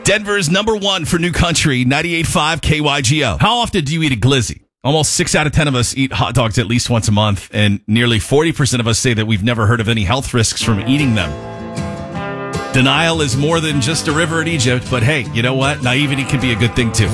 Denver's number one for New Country, 98.5 KYGO. How often do you eat a glizzy? Almost 6 out of 10 of us eat hot dogs at least once a month, and nearly 40% of us say that we've never heard of any health risks from eating them. Denial is more than just a river in Egypt, but hey, you know what? Naivety can be a good thing too.